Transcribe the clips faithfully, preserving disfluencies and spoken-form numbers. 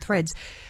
Threads,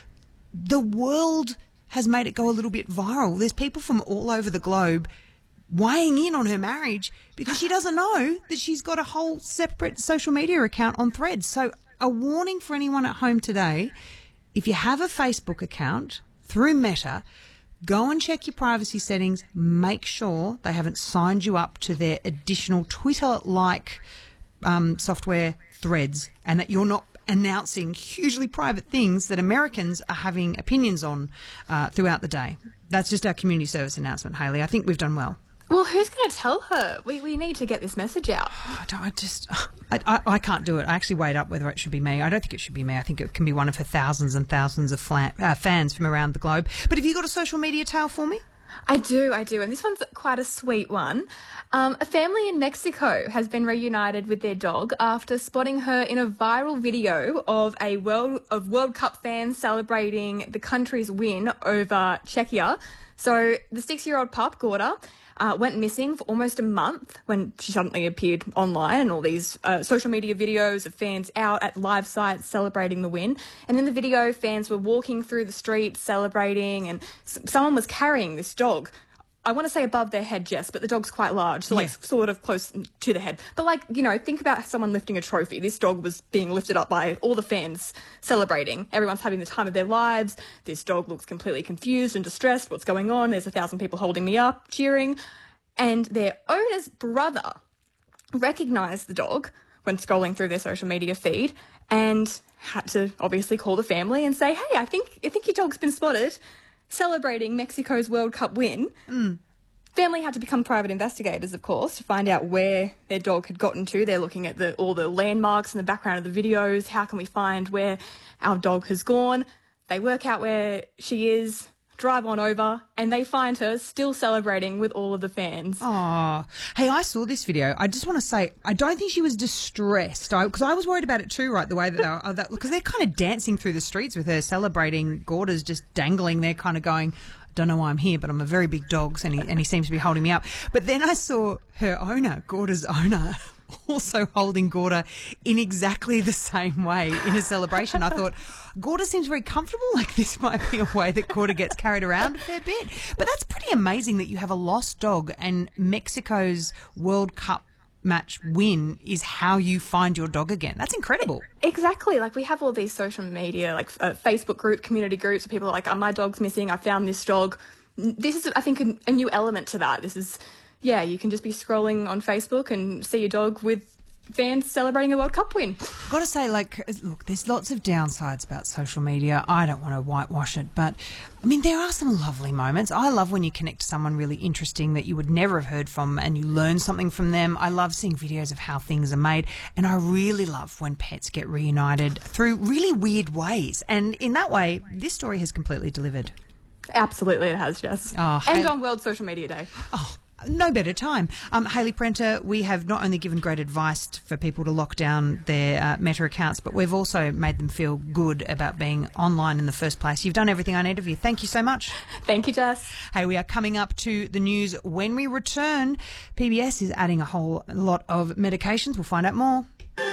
the world has made it go a little bit viral. There's people from all over the globe weighing in on her marriage because she doesn't know that she's got a whole separate social media account on Threads. So a warning for anyone at home today, if you have a Facebook account through Meta, go and check your privacy settings. Make sure they haven't signed you up to their additional Twitter-like um, software Threads, and that you're not announcing hugely private things that Americans are having opinions on uh, throughout the day. That's just our community service announcement, Hayley. I think we've done well. Well, who's going to tell her? We we need to get this message out. I, don't, I just, I, I, I can't do it. I actually weighed up whether it should be me. I don't think it should be me. I think it can be one of her thousands and thousands of flan, uh, fans from around the globe. But have you got a social media tale for me? I do, I do. And this one's quite a sweet one. Um, a family in Mexico has been reunited with their dog after spotting her in a viral video of a World, of World Cup fans celebrating the country's win over Czechia. So the six-year-old pup, Gorda, Uh, went missing for almost a month when she suddenly appeared online, and all these uh, social media videos of fans out at live sites celebrating the win. And in the video, fans were walking through the streets celebrating, and s- someone was carrying this dog. I want to say above their head, Jess, but the dog's quite large, so yeah. like sort of close to the head. But like, you know, think about someone lifting a trophy. This dog was being lifted up by all the fans celebrating. Everyone's having the time of their lives. This dog looks completely confused and distressed. What's going on? There's a thousand people holding me up, cheering. And their owner's brother recognised the dog when scrolling through their social media feed and had to obviously call the family and say, hey, I think I think your dog's been spotted celebrating Mexico's World Cup win. Mm. Family had to become private investigators, of course, to find out where their dog had gotten to. They're looking at the, all the landmarks in the background of the videos. How can we find where our dog has gone? They work out where she is, drive on over, and they find her still celebrating with all of the fans. Oh, hey, I saw this video. I just want to say, I don't think she was distressed, because I, I was worried about it too, right, the way that they were, that, because they're kind of dancing through the streets with her, celebrating. Gorda's just dangling there, kind of going, I don't know why I'm here, but I'm a very big dog, and he, and he seems to be holding me up. But then I saw her owner, Gorda's owner, also holding Gorda in exactly the same way in a celebration. I thought, Gorda seems very comfortable. Like, this might be a way that Gorda gets carried around a fair bit. But that's pretty amazing that you have a lost dog and Mexico's World Cup match win is how you find your dog again. That's incredible. Exactly. Like, we have all these social media, like uh, Facebook group, community groups where people are like, oh, my dog's missing, I found this dog. This is, I think, a, a new element to that. This is, yeah, you can just be scrolling on Facebook and see your dog with fans celebrating a World Cup win. I've got to say, like, look, there's lots of downsides about social media. I don't want to whitewash it, but, I mean, there are some lovely moments. I love when you connect to someone really interesting that you would never have heard from and you learn something from them. I love seeing videos of how things are made, and I really love when pets get reunited through really weird ways. And in that way, this story has completely delivered. Absolutely it has, Jess. Oh, and hey- on World Social Media Day. Oh, no better time. Um, Hayley Prenter, we have not only given great advice for people to lock down their uh, Meta accounts, but we've also made them feel good about being online in the first place. You've done everything I need of you. Thank you so much. Thank you, Jess. Hey, we are coming up to the news. When we return, P B S is adding a whole lot of medications. We'll find out more.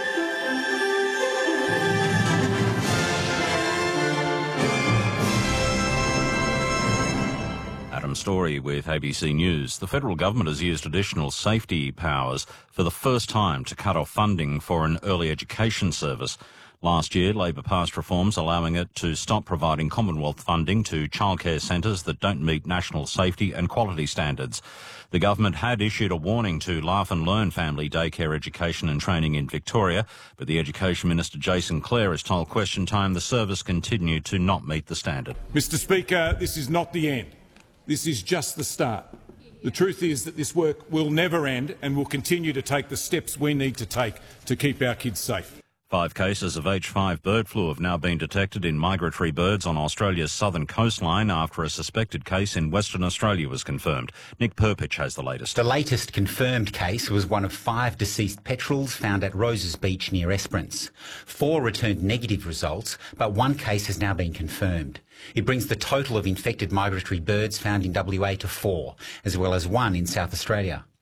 Adam Story with A B C News. The federal government has used additional safety powers for the first time to cut off funding for an early education service. Last year, Labor passed reforms allowing it to stop providing Commonwealth funding to childcare centres that don't meet national safety and quality standards. The government had issued a warning to Laugh and Learn family daycare education and training in Victoria, but the Education Minister Jason Clare has told Question Time the service continued to not meet the standard. Mister Speaker, this is not the end. This is just the start. The truth is that this work will never end and will continue to take the steps we need to take to keep our kids safe. Five cases of H five bird flu have now been detected in migratory birds on Australia's southern coastline after a suspected case in Western Australia was confirmed. Nick Perpich has the latest. The latest confirmed case was one of five deceased petrels found at Roses Beach near Esperance. Four returned negative results, but one case has now been confirmed. It brings the total of infected migratory birds found in W A to four, as well as one in South Australia.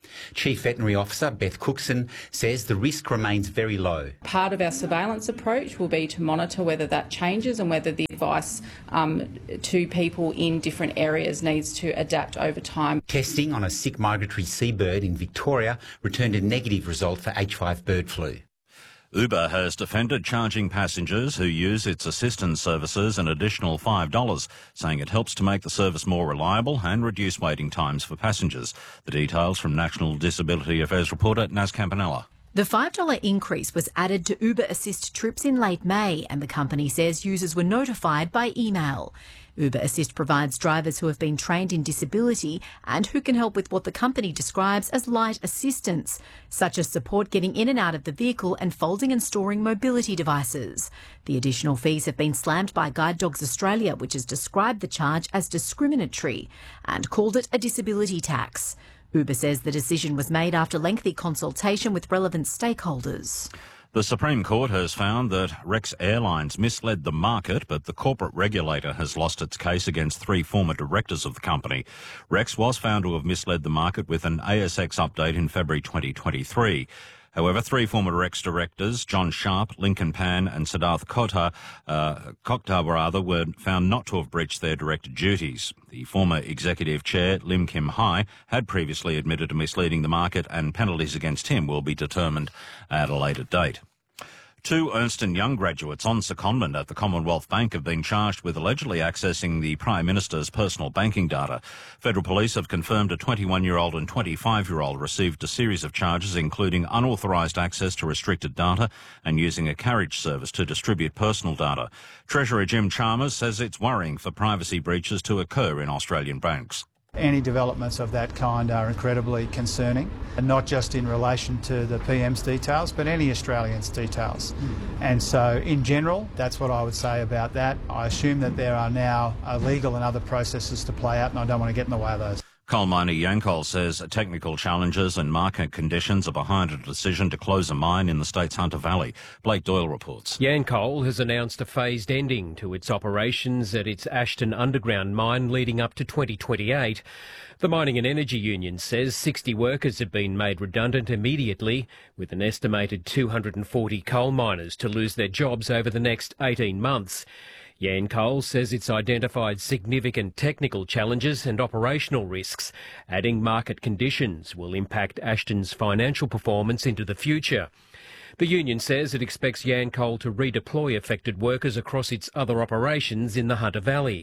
Chief Veterinary Officer Beth Cookson says the risk remains very low. Part of our surveillance approach will be to monitor whether that changes and whether the advice um, to people in different areas needs to adapt over time. Testing on a sick migratory seabird in Victoria returned a negative result for H five bird flu. Uber has defended charging passengers who use its assistance services an additional five dollars, saying it helps to make the service more reliable and reduce waiting times for passengers. The details from National Disability Affairs reporter Naz Campanella. The five dollars increase was added to Uber Assist trips in late May, and the company says users were notified by email. Uber Assist provides drivers who have been trained in disability and who can help with what the company describes as light assistance, such as support getting in and out of the vehicle and folding and storing mobility devices. The additional fees have been slammed by Guide Dogs Australia, which has described the charge as discriminatory and called it a disability tax. Uber says the decision was made after lengthy consultation with relevant stakeholders. The Supreme Court has found that Rex Airlines misled the market, but the corporate regulator has lost its case against three former directors of the company. Rex was found to have misled the market with an A S X update in February twenty twenty-three. However, three former Rex directors, John Sharp, Lincoln Pan and Siddharth Kota, uh, Kokta rather, were found not to have breached their director duties. The former executive chair, Lim Kim Hai, had previously admitted to misleading the market, and penalties against him will be determined at a later date. Two Ernst and Young graduates on secondment at the Commonwealth Bank have been charged with allegedly accessing the Prime Minister's personal banking data. Federal Police have confirmed a twenty-one-year-old and twenty-five-year-old received a series of charges, including unauthorised access to restricted data and using a carriage service to distribute personal data. Treasurer Jim Chalmers says it's worrying for privacy breaches to occur in Australian banks. Any developments of that kind are incredibly concerning, and not just in relation to the P M's details, but any Australian's details. And so, in general, that's what I would say about that. I assume that there are now uh, legal and other processes to play out, and I don't want to get in the way of those. Coal miner Yancoal says technical challenges and market conditions are behind a decision to close a mine in the state's Hunter Valley. Blake Doyle reports. Yancoal has announced a phased ending to its operations at its Ashton underground mine leading up to twenty twenty-eight. The Mining and Energy Union says sixty workers have been made redundant immediately, with an estimated two hundred forty coal miners to lose their jobs over the next eighteen months. Yancoal says it's identified significant technical challenges and operational risks, adding market conditions will impact Ashton's financial performance into the future. The union says it expects Yancoal to redeploy affected workers across its other operations in the Hunter Valley.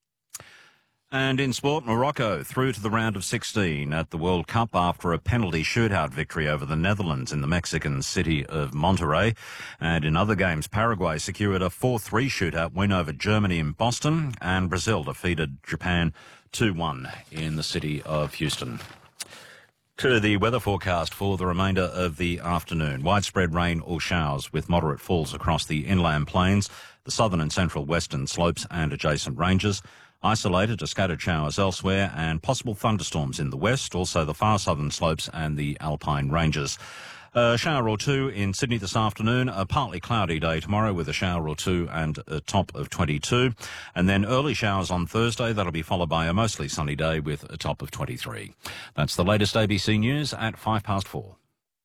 And in sport, Morocco through to the round of sixteen at the World Cup after a penalty shootout victory over the Netherlands in the Mexican city of Monterrey. And in other games, Paraguay secured a four three shootout win over Germany in Boston, and Brazil defeated Japan two one in the city of Houston. To the weather forecast for the remainder of the afternoon. Widespread rain or showers with moderate falls across the inland plains, the southern and central western slopes and adjacent ranges. Isolated to scattered showers elsewhere and possible thunderstorms in the west, also the far southern slopes and the alpine ranges. A shower or two in Sydney this afternoon, a partly cloudy day tomorrow with a shower or two and a top of twenty-two. And then early showers on Thursday, that'll be followed by a mostly sunny day with a top of twenty-three. That's the latest A B C News at five past four.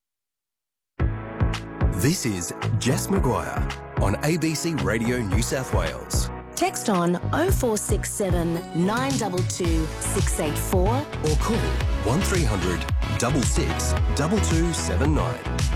This is Jess Maguire on A B C Radio New South Wales. Text on oh four six seven, nine two two, six eight four or call one three hundred, six six, two two seven nine.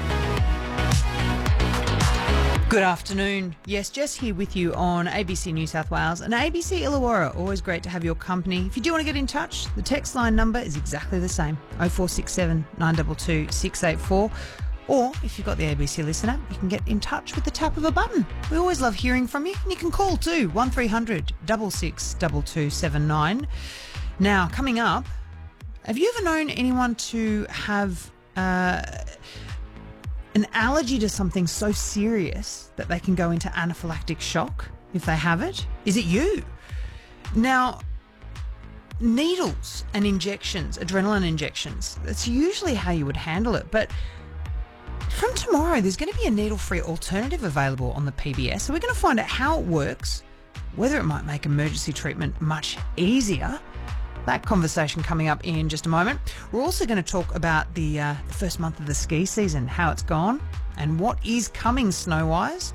Good afternoon. Yes, Jess here with you on A B C New South Wales and A B C Illawarra. Always great to have your company. If you do want to get in touch, the text line number is exactly the same, oh four six seven, nine two two, six eight four. Or, if you've got the A B C Listen app, you can get in touch with the tap of a button. We always love hearing from you, and you can call too, one three hundred, six six, two two seven nine. Now, coming up, have you ever known anyone to have uh, an allergy to something so serious that they can go into anaphylactic shock if they have it? Is it you? Now, needles and injections, adrenaline injections, that's usually how you would handle it, but from tomorrow, there's going to be a needle-free alternative available on the P B S. So we're going to find out how it works, whether it might make emergency treatment much easier, That conversation coming up in just a moment. We're also going to talk about the, uh, the first month of the ski season, how it's gone and what is coming snow-wise.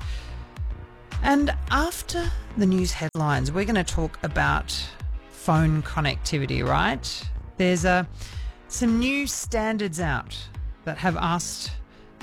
And after the news headlines, we're going to talk about phone connectivity, right? There's uh, some new standards out that have asked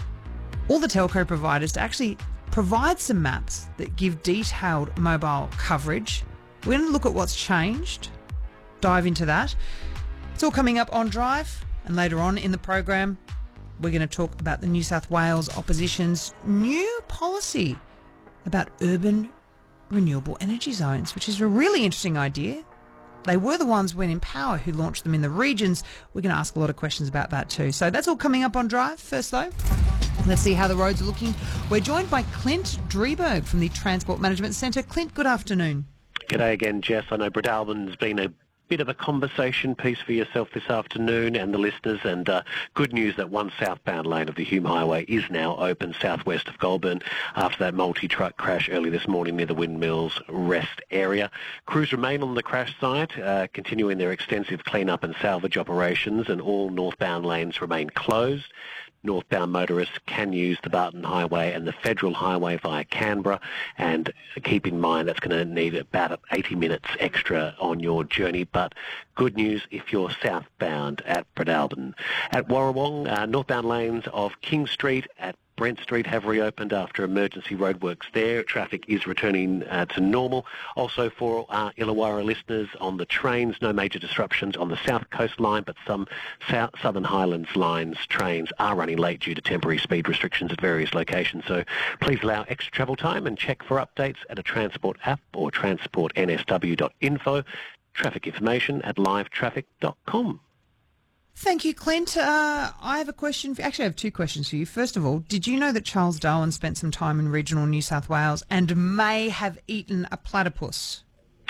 all the telco providers to actually provide some maps that give detailed mobile coverage. We're going to look at what's changed, dive into that. It's all coming up on Drive, and later on in the program we're going to talk about the New South Wales opposition's new policy about urban renewable energy zones, which is a really interesting idea. They were the ones when in power who launched them in the regions. We're going to ask a lot of questions about that too. So that's all coming up on Drive. First though, let's see how the roads are looking. We're joined by Clint Drieberg from the Transport Management Centre. Clint, good afternoon. G'day again, Jess. I know Bredelman's been a bit of a conversation piece for yourself this afternoon and the listeners, and uh, good news that one southbound lane of the Hume Highway is now open southwest of Goulburn after that multi-truck crash early this morning near the Windmills Rest area. Crews remain on the crash site, uh, continuing their extensive clean-up and salvage operations, and all northbound lanes remain closed. Northbound motorists can use the Barton Highway and the Federal Highway via Canberra, and keep in mind that's going to need about eighty minutes extra on your journey, but good news if you're southbound at Bredelman. At Warrawong, uh, northbound lanes of King Street at Brent Street have reopened after emergency roadworks there. Traffic is returning uh, to normal. Also for our Illawarra listeners on the trains, no major disruptions on the South Coast line, but some South, Southern Highlands lines trains are running late due to temporary speed restrictions at various locations. So please allow extra travel time and check for updates at a Transport app or transport n s w dot info. Traffic information at live traffic dot com. Thank you, Clint. Uh, I have a question. For, actually, I have two questions for you. First of all, did you know that Charles Darwin spent some time in regional New South Wales and may have eaten a platypus?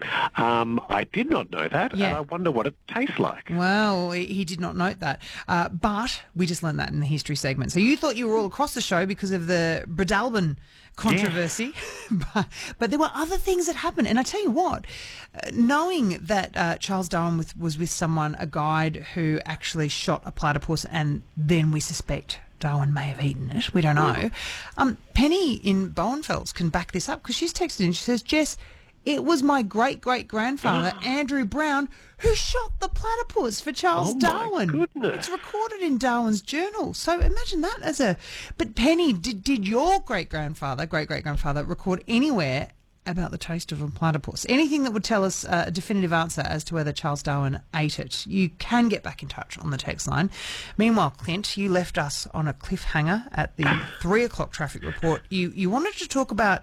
Um, I did not know that, Yeah. and I wonder what it tastes like. Well, he he did not note that. Uh, but we just learned that in the history segment. So you thought you were all across the show because of the Bredelman controversy. but, but there were other things that happened. And I tell you what, uh, knowing that uh, Charles Darwin with, was with someone, a guide, who actually shot a platypus, and then we suspect Darwin may have eaten it. We don't know. Um, Penny in Bowenfelds can back this up because she's texted in. She says, Jess, it was my great-great-grandfather, Andrew Brown, who shot the platypus for Charles Oh, my Darwin. goodness. It's recorded in Darwin's journal. So imagine that as a... But Penny, did, did your great-grandfather, great-great-grandfather, record anywhere about the taste of a platypus? Anything that would tell us uh, a definitive answer as to whether Charles Darwin ate it? You can get back in touch on the text line. Meanwhile, Clint, you left us on a cliffhanger at the three o'clock traffic report. You, you wanted to talk about...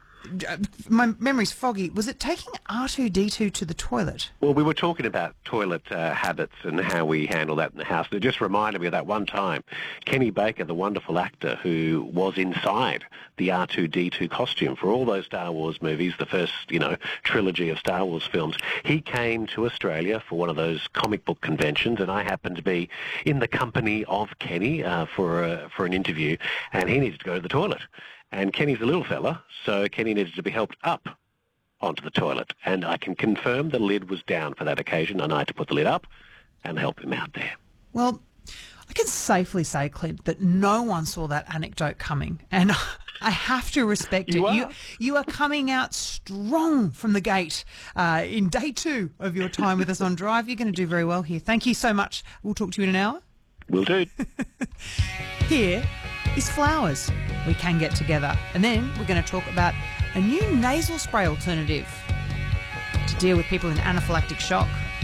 My memory's foggy. Was it taking R two D two to the toilet? Well, we were talking about toilet uh, habits and how we handle that in the house. And it just reminded me of that one time, Kenny Baker, the wonderful actor who was inside the R two D two costume for all those Star Wars movies, the first, you know, trilogy of Star Wars films. He came to Australia for one of those comic book conventions, and I happened to be in the company of Kenny uh, for a, for an interview, and he needed to go to the toilet. And Kenny's a little fella, so Kenny needed to be helped up onto the toilet. And I can confirm the lid was down for that occasion, and I had to put the lid up and help him out there. Well, I can safely say, Clint, that no one saw that anecdote coming. And I have to respect You it. are. You, you are coming out strong from the gate uh, in day two of your time with us on Drive. You're going to do very well here. Thank you so much. We'll talk to you in an hour. Will do. Here is Flowers. We Can Get Together. And then we're going to talk about a new nasal spray alternative to deal with people in anaphylactic shock.